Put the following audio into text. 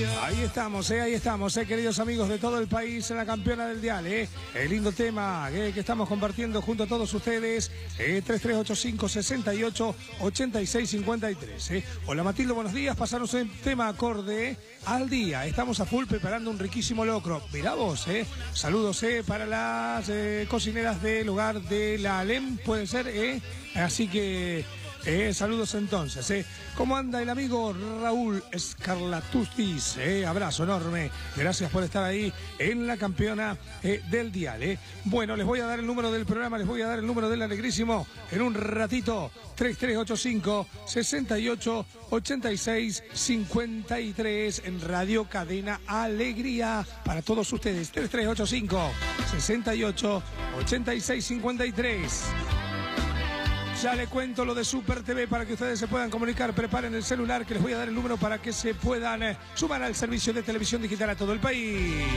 Ahí estamos, queridos amigos de todo el país, en la campeona del dial, El lindo tema que estamos compartiendo junto a todos ustedes, 3385-68-8653. Hola Matilde, buenos días, pasaros el tema acorde al día. Estamos a full preparando un riquísimo locro. Mirá vos, saludos para las cocineras del hogar de la Alem, puede ser, así que... saludos entonces, ¿Cómo anda el amigo Raúl Escarlatutis? Abrazo enorme. Gracias por estar ahí en la campeona del dial, Bueno, les voy a dar el número del programa, les voy a dar el número del Alegrísimo en un ratito. 3385-68-86-53 en Radio Cadena Alegría para todos ustedes. 3385-68-86-53. Ya le cuento lo de Super TV para que ustedes se puedan comunicar. Preparen el celular que les voy a dar el número para que se puedan sumar al servicio de televisión digital a todo el país.